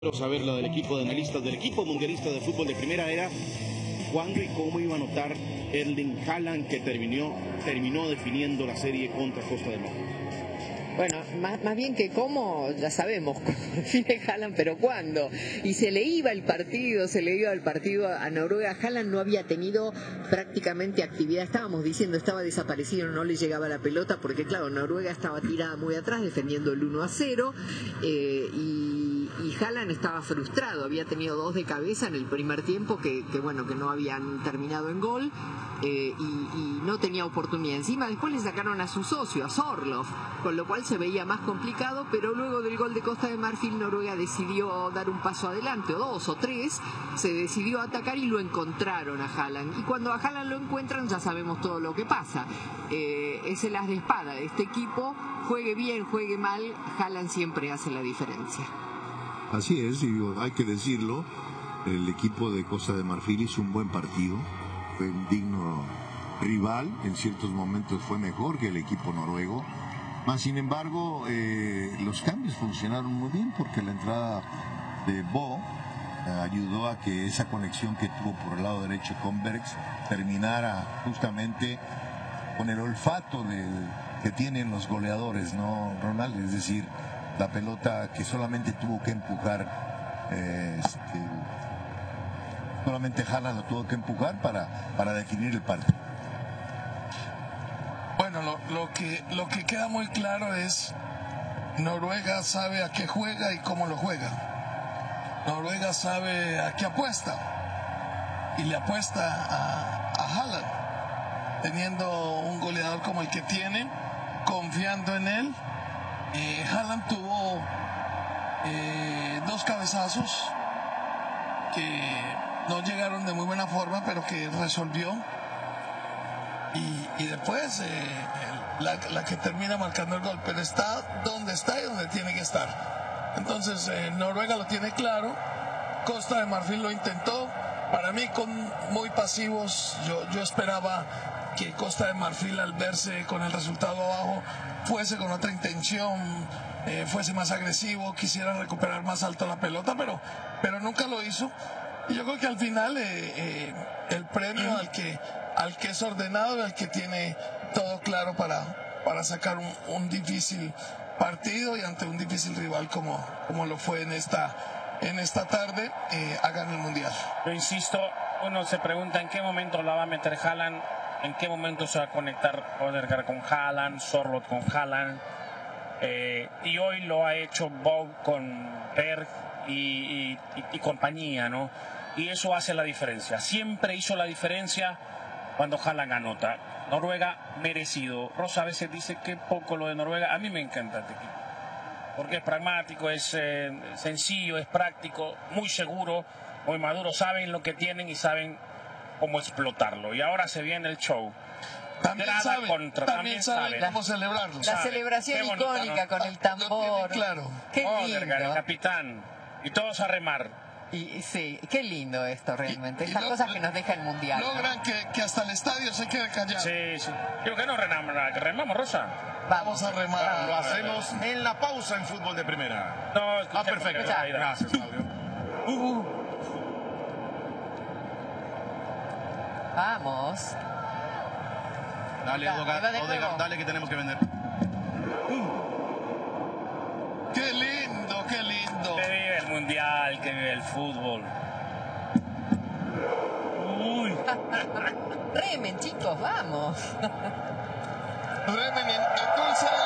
Quiero saber lo del equipo de analistas, del equipo mundialista de fútbol de primera era cuándo y cómo iba a anotar Erling Haaland, que terminó definiendo la serie contra Costa de Marfil. Bueno, más bien que cómo, ya sabemos cómo define Haaland, pero cuándo. Y se le iba el partido a Noruega. Haaland no había tenido prácticamente actividad, estábamos diciendo, estaba desaparecido, no le llegaba la pelota, porque claro, Noruega estaba tirada muy atrás, defendiendo el 1-0, y Haaland estaba frustrado, había tenido 2 de cabeza en el primer tiempo que no habían terminado en gol, y no tenía oportunidad. Encima después le sacaron a su socio, a Sorloth, con lo cual se veía más complicado, pero luego del gol de Costa de Marfil, Noruega decidió dar un paso adelante, o 2 o 3, se decidió a atacar y lo encontraron a Haaland. Y cuando a Haaland lo encuentran ya sabemos todo lo que pasa. Es el as de espada de este equipo, juegue bien, juegue mal, Haaland siempre hace la diferencia. Así es, y hay que decirlo, el equipo de Costa de Marfil hizo un buen partido, fue un digno rival, en ciertos momentos fue mejor que el equipo noruego, mas sin embargo los cambios funcionaron muy bien porque la entrada de Bo ayudó a que esa conexión que tuvo por el lado derecho con Bergs terminara justamente con el olfato que tienen los goleadores, ¿no, Ronald? Es decir, la pelota que solamente tuvo que empujar, solamente Haaland lo tuvo que empujar para definir el partido. Bueno, lo que queda muy claro es Noruega sabe a qué juega y cómo lo juega. Noruega sabe a qué apuesta y le apuesta a Haaland, teniendo un goleador como el que tiene, confiando en él. Haaland tuvo 2 cabezazos que no llegaron de muy buena forma, pero que resolvió, y después la que termina marcando el gol, pero está donde está y donde tiene que estar. Entonces Noruega lo tiene claro, Costa de Marfil lo intentó, para mí muy pasivos. Yo esperaba que Costa de Marfil, al verse con el resultado abajo, fuese con otra intención, fuese más agresivo, quisiera recuperar más alto la pelota, pero nunca lo hizo. Y yo creo que al final el premio al que es ordenado y al que tiene todo claro para sacar un difícil partido y ante un difícil rival como lo fue en esta tarde, hagan el Mundial. Yo insisto, uno se pregunta en qué momento la va a meter Haaland, en qué momento se va a conectar Odegaard con Haaland, Sorloth con Haaland, y hoy lo ha hecho Bob con Berg y compañía, ¿no? Y eso hace la diferencia. Siempre hizo la diferencia cuando Haaland anota. Noruega merecido. Rosa a veces dice que poco lo de Noruega. A mí me encanta este equipo, porque es pragmático, es sencillo, es práctico, muy seguro, muy maduro. Saben lo que tienen y saben cómo explotarlo. Y ahora se viene el show. También saben cómo celebrarlo. La celebración icónica, ¿no? Con el tambor. Claro. Qué lindo. El capitán. Y todos a remar. Y sí, qué lindo esto realmente. Estas cosas que nos deja el Mundial. Logran que hasta el estadio se quede callado. Sí. Creo que no remamos, Rosa. Vamos a remar. Lo hacemos en la pausa en Fútbol de Primera. No, perfecto. Gracias, Claudio. Vamos. Dale, Odegaard, dale que tenemos que vender. ¡Qué lindo, qué lindo! Que vive el Mundial, que vive el fútbol. Uy. Remen, chicos, vamos. Remen, endulce